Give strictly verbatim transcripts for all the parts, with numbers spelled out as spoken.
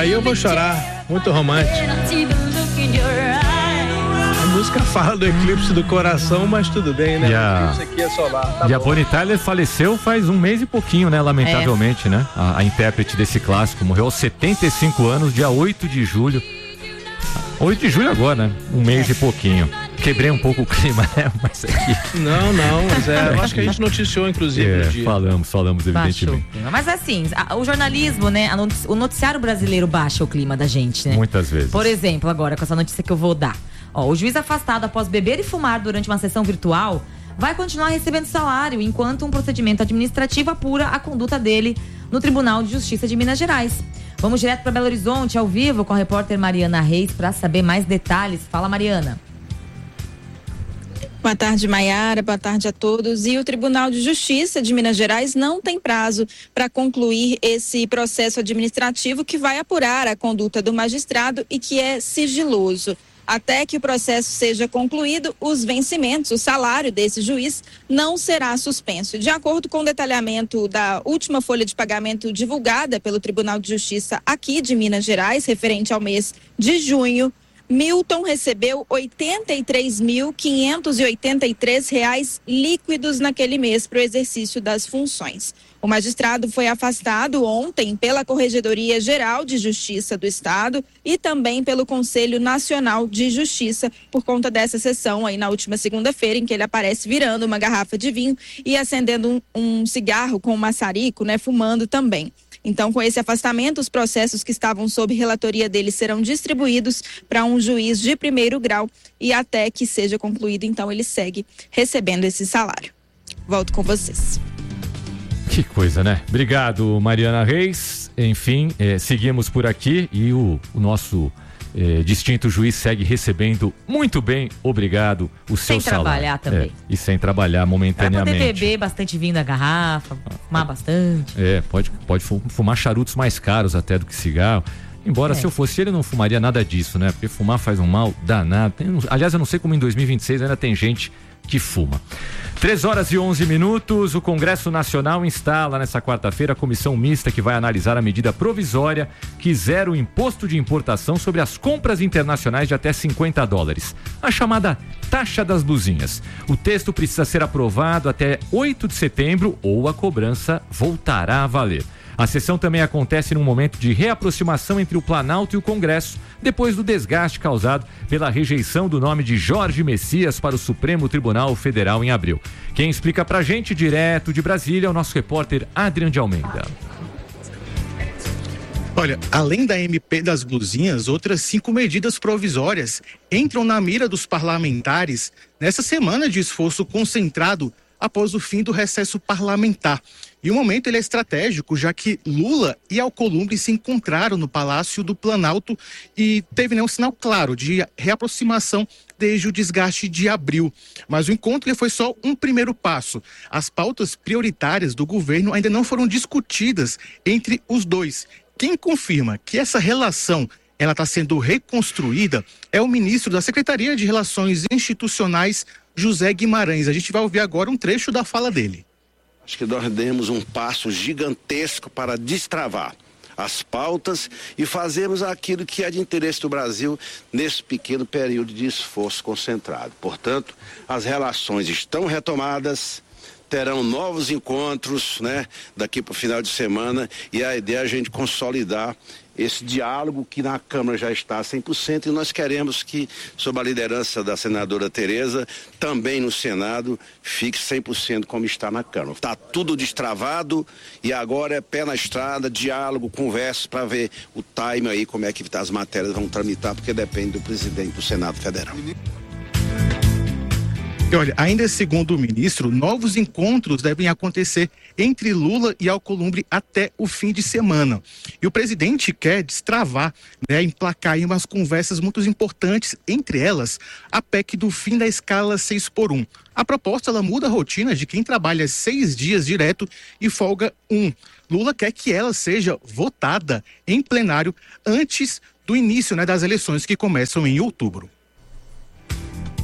Aí eu vou chorar, muito romântico. A música fala do eclipse do coração, mas tudo bem, né? E a, Isso aqui é solar. Tá e a bom. Bonnie Tyler faleceu faz um mês e pouquinho, né? Lamentavelmente, é. né? A, a intérprete desse clássico morreu aos setenta e cinco anos, dia oito de julho. oito de julho agora, né? Um mês é. e pouquinho. Quebrei um pouco o clima, né? Mas aqui... Não, não, mas é, eu acho que a gente noticiou, inclusive, é, no dia. Falamos, falamos, evidentemente. Mas assim, a, o jornalismo, né? A notici- o noticiário brasileiro baixa o clima da gente, né? Muitas vezes. Por exemplo, agora, com essa notícia que eu vou dar. Ó, o juiz afastado após beber e fumar durante uma sessão virtual vai continuar recebendo salário enquanto um procedimento administrativo apura a conduta dele no Tribunal de Justiça de Minas Gerais. Vamos direto para Belo Horizonte, ao vivo, com a repórter Mariana Reis, para saber mais detalhes. Fala, Mariana. Boa tarde, Maiara. Boa tarde a todos. E o Tribunal de Justiça de Minas Gerais não tem prazo para concluir esse processo administrativo que vai apurar a conduta do magistrado e que é sigiloso. Até que o processo seja concluído, os vencimentos, o salário desse juiz não será suspenso. De acordo com o detalhamento da última folha de pagamento divulgada pelo Tribunal de Justiça aqui de Minas Gerais, referente ao mês de junho, Milton recebeu oitenta e três mil quinhentos e oitenta e três reais líquidos naquele mês para o exercício das funções. O magistrado foi afastado ontem pela Corregedoria Geral de Justiça do Estado e também pelo Conselho Nacional de Justiça por conta dessa sessão aí na última segunda-feira em que ele aparece virando uma garrafa de vinho e acendendo um, um cigarro com um maçarico, né, fumando também. Então, com esse afastamento, os processos que estavam sob relatoria dele serão distribuídos para um juiz de primeiro grau e até que seja concluído, então ele segue recebendo esse salário. Volto com vocês. Que coisa, né? Obrigado, Mariana Reis. Enfim, eh, seguimos por aqui e o, o nosso eh, distinto juiz segue recebendo muito bem, obrigado, o seu salário. Sem trabalhar também. É, e sem trabalhar momentaneamente. Para poder beber bastante vinho da garrafa, fumar ah, bastante. É, pode, pode fumar charutos mais caros até do que cigarro. Embora é. se eu fosse ele, não fumaria nada disso, né? Porque fumar faz um mal danado. Tem, aliás, eu não sei como em dois mil e vinte e seis ainda tem gente que fuma. três horas e onze minutos, o Congresso Nacional instala nessa quarta-feira a comissão mista que vai analisar a medida provisória que zera o imposto de importação sobre as compras internacionais de até cinquenta dólares, a chamada taxa das blusinhas. O texto precisa ser aprovado até oito de setembro ou a cobrança voltará a valer. A sessão também acontece num momento de reaproximação entre o Planalto e o Congresso, depois do desgaste causado pela rejeição do nome de Jorge Messias para o Supremo Tribunal Federal em abril. Quem explica pra gente, direto de Brasília, é o nosso repórter Adriano de Almeida. Olha, além da M P das blusinhas, outras cinco medidas provisórias entram na mira dos parlamentares nessa semana de esforço concentrado após o fim do recesso parlamentar. E o momento ele é estratégico, já que Lula e Alcolumbre se encontraram no Palácio do Planalto e teve, né, um sinal claro de reaproximação desde o desgaste de abril. Mas o encontro ele foi só um primeiro passo. As pautas prioritárias do governo ainda não foram discutidas entre os dois. Quem confirma que essa relação ela está sendo reconstruída é o ministro da Secretaria de Relações Institucionais, José Guimarães. A gente vai ouvir agora um trecho da fala dele. Acho que nós demos um passo gigantesco para destravar as pautas e fazermos aquilo que é de interesse do Brasil nesse pequeno período de esforço concentrado. Portanto, as relações estão retomadas, terão novos encontros, né, daqui para o final de semana, e a ideia é a gente consolidar esse diálogo que na Câmara já está a cem por cento e nós queremos que, sob a liderança da senadora Tereza, também no Senado fique cem por cento como está na Câmara. Está tudo destravado e agora é pé na estrada, diálogo, conversa para ver o time aí, como é que as matérias vão tramitar, porque depende do presidente do Senado Federal. E olha, ainda segundo o ministro, novos encontros devem acontecer entre Lula e Alcolumbre até o fim de semana. E o presidente quer destravar, né, emplacar aí umas conversas muito importantes, entre elas a P E C do fim da escala seis por um. A proposta ela muda a rotina de quem trabalha seis dias direto e folga um. Lula quer que ela seja votada em plenário antes do início, né, das eleições que começam em outubro.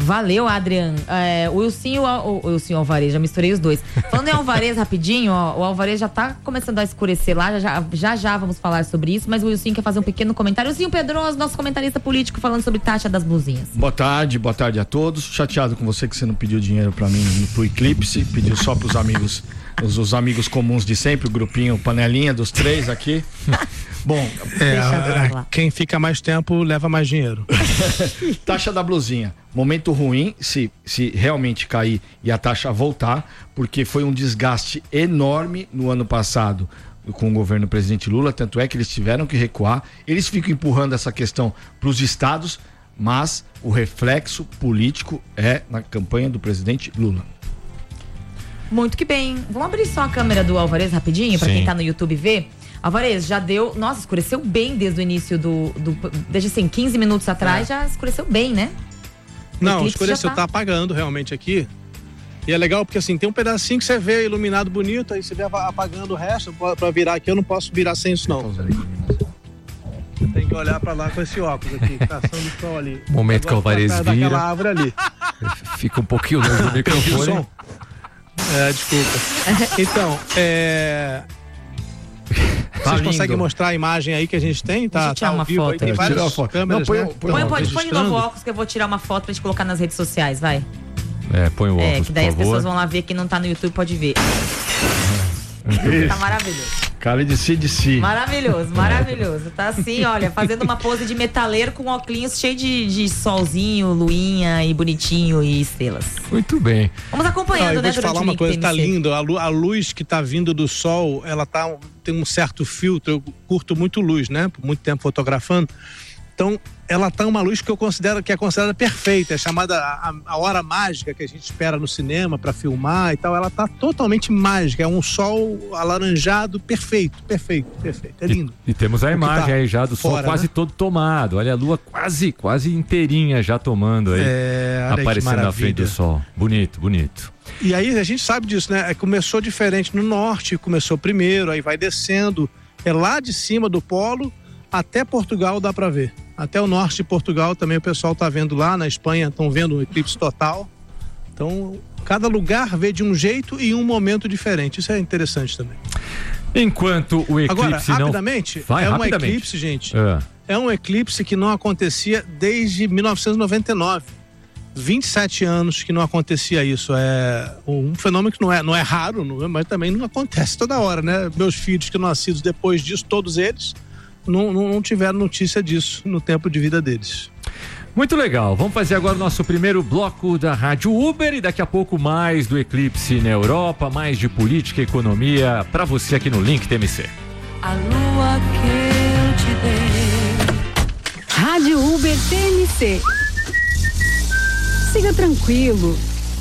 Valeu, Adrian. É, o Wilson e o, o, o Wilson Alvarez, já misturei os dois. Falando em Alvarez rapidinho, ó, o Alvarez já tá começando a escurecer lá, já já, já vamos falar sobre isso, mas o Wilson quer fazer um pequeno comentário. Wilson Pedroso, nosso comentarista político, falando sobre taxa das blusinhas. Boa tarde, boa tarde a todos. Chateado com você que você não pediu dinheiro pra mim pro Eclipse, pediu só pros amigos, os, os amigos comuns de sempre, o grupinho panelinha dos três aqui. Bom, é, a, quem fica mais tempo leva mais dinheiro. Taxa da blusinha, momento ruim se, se realmente cair e a taxa voltar, porque foi um desgaste enorme no ano passado com o governo do presidente Lula, tanto é que eles tiveram que recuar. Eles ficam empurrando essa questão para os estados, mas o reflexo político é na campanha do presidente Lula. Muito que bem. Vamos abrir só a câmera do Alvarez rapidinho, para quem tá no YouTube ver. Alvarez, já deu... Nossa, escureceu bem desde o início do... do desde assim, quinze minutos atrás, é. já escureceu bem, né? Não, escureceu, tá... tá apagando realmente aqui. E é legal porque assim, tem um pedacinho que você vê iluminado bonito, aí você vê apagando o resto. Pra virar aqui, eu não posso virar sem isso não. Você tem que olhar pra lá com esse óculos aqui, caçando o sol ali. Momento que o Alvarez vira. Daquela árvore ali. Fica um pouquinho longe do microfone. É, desculpa. Então, é... Tá Vocês lindo. conseguem mostrar a imagem aí que a gente tem? Tá, tá ao vivo foto. aí, tem várias câmeras, Não, põe, né? põe, põe, põe, põe de novo o óculos que eu vou tirar uma foto pra gente colocar nas redes sociais, vai. É, põe o óculos, É, que daí por as pessoas favor. vão lá ver, quem não tá no YouTube pode ver. Tá maravilhoso. Cara de si de si. Maravilhoso, maravilhoso. Tá assim, olha, fazendo uma pose de metaleiro com óculos cheio de, de solzinho, luinha e bonitinho e estrelas. Muito bem. Vamos acompanhando, Ah, eu né, vou te durante falar o uma Nick coisa, tá T M C. lindo. A, lu, a luz que tá vindo do sol, ela tá, tem um certo filtro. Eu curto muito luz, né? Por muito tempo fotografando. Então, ela tá uma luz que eu considero que é considerada perfeita, é chamada a, a hora mágica que a gente espera no cinema para filmar e tal. Ela tá totalmente mágica, é um sol alaranjado perfeito, perfeito, perfeito. É lindo. E, e temos a imagem tá aí já do sol fora, quase né? todo tomado. Olha a lua quase, quase inteirinha já tomando aí, É, olha aí que aparecendo na frente do maravilha. sol. Bonito, bonito. E aí a gente sabe disso, né? Começou diferente no norte, começou primeiro, aí vai descendo, é lá de cima do polo até Portugal dá para ver. Até o norte de Portugal também o pessoal tá vendo lá, na Espanha estão vendo um eclipse total. Então, cada lugar vê de um jeito e em um momento diferente. Isso é interessante também. Enquanto o eclipse Agora, não... rapidamente, Vai, é um rapidamente. eclipse, gente. É. É um eclipse que não acontecia desde mil novecentos e noventa e nove. vinte e sete anos que não acontecia isso. É um fenômeno que não é, não é raro, não é, mas também não acontece toda hora, né? Meus filhos que nascidos depois disso, todos eles, não, não, não tiveram notícia disso no tempo de vida deles. Muito legal. Vamos fazer agora o nosso primeiro bloco da Rádio Uber e daqui a pouco mais do eclipse na Europa, mais de política e economia para você aqui no Link T M C. A lua que eu te dei. Rádio Uber T M C. Siga tranquilo.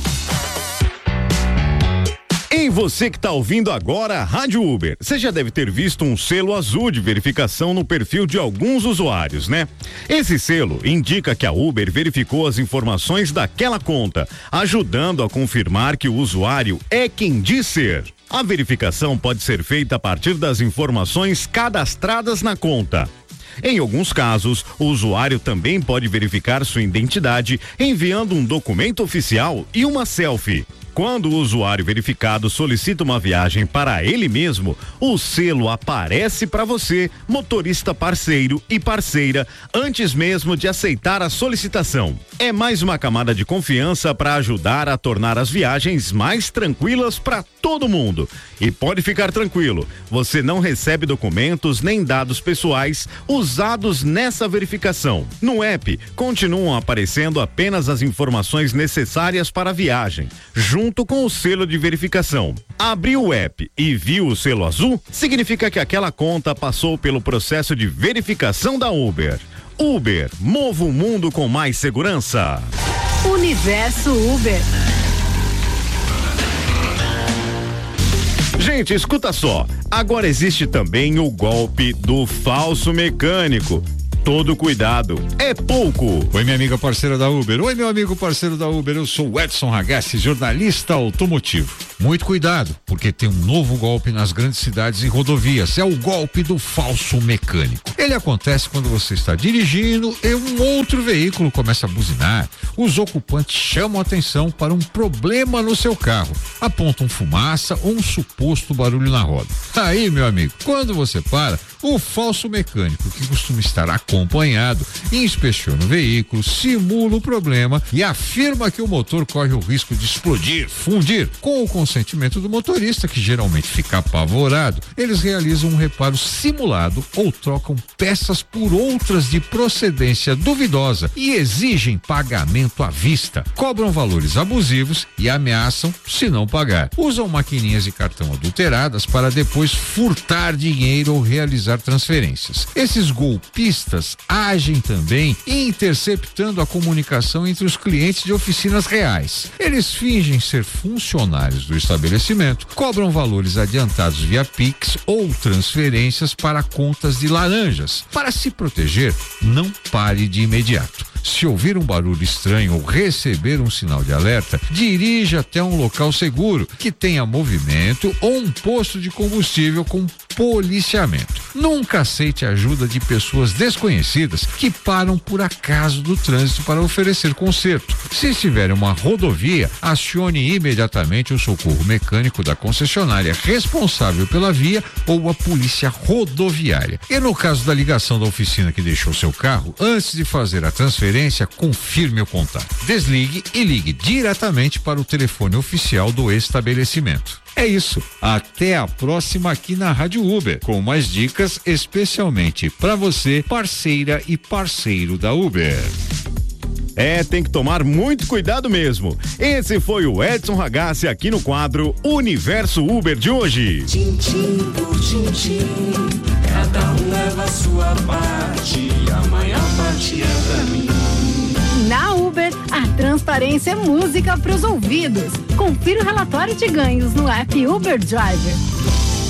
Ei, você que está ouvindo agora a Rádio Uber, você já deve ter visto um selo azul de verificação no perfil de alguns usuários, né? Esse selo indica que a Uber verificou as informações daquela conta, ajudando a confirmar que o usuário é quem diz ser. A verificação pode ser feita a partir das informações cadastradas na conta. Em alguns casos, o usuário também pode verificar sua identidade enviando um documento oficial e uma selfie. Quando o usuário verificado solicita uma viagem para ele mesmo, o selo aparece para você, motorista parceiro e parceira, antes mesmo de aceitar a solicitação. É mais uma camada de confiança para ajudar a tornar as viagens mais tranquilas para todo mundo. E pode ficar tranquilo, você não recebe documentos nem dados pessoais usados nessa verificação. No app, continuam aparecendo apenas as informações necessárias para a viagem, junto com o selo de verificação. Abriu o app e viu o selo azul? Significa que aquela conta passou pelo processo de verificação da Uber. Uber, mova o mundo com mais segurança. Universo Uber. Gente, escuta só. Agora existe também o golpe do falso mecânico. todo cuidado é pouco. Oi, minha amiga parceira da Uber. Oi, meu amigo parceiro da Uber. Eu sou o Edson Ragazzi, jornalista automotivo. Muito cuidado, porque tem um novo golpe nas grandes cidades e rodovias. É o golpe do falso mecânico. Ele acontece quando você está dirigindo e um outro veículo começa a buzinar. Os ocupantes chamam a atenção para um problema no seu carro. Apontam fumaça ou um suposto barulho na roda. Aí, meu amigo, quando você para, o falso mecânico, que costuma estar acompanhado, inspeciona o veículo, simula o problema e afirma que o motor corre o risco de explodir, fundir. Com o consentimento do motorista, que geralmente fica apavorado, eles realizam um reparo simulado ou trocam peças por outras de procedência duvidosa e exigem pagamento à vista. Cobram valores abusivos e ameaçam se não pagar. Usam maquininhas de cartão adulteradas para depois furtar dinheiro ou realizar transferências. Esses golpistas agem também interceptando a comunicação entre os clientes de oficinas reais. Eles fingem ser funcionários do estabelecimento, cobram valores adiantados via Pix ou transferências para contas de laranjas. Para se proteger, não pare de imediato. Se ouvir um barulho estranho ou receber um sinal de alerta, dirija até um local seguro, que tenha movimento ou um posto de combustível com policiamento. Nunca aceite a ajuda de pessoas desconhecidas que param por acaso do trânsito para oferecer conserto. Se estiver em uma rodovia, acione imediatamente o socorro mecânico da concessionária responsável pela via ou a polícia rodoviária. E no caso da ligação da oficina que deixou seu carro, antes de fazer a transferência, confirme o contato. Desligue e ligue diretamente para o telefone oficial do estabelecimento. É isso. Até a próxima aqui na Rádio Uber, com mais dicas especialmente para você, parceira e parceiro da Uber. É, tem que tomar muito cuidado mesmo. Esse foi o Edson Ragazzi aqui no quadro Universo Uber de hoje. Tintim por tintim, cada um leva a sua parte, a maior parte é pra mim. Na Uber, a transparência é música para os ouvidos. Confira o relatório de ganhos no app Uber Driver.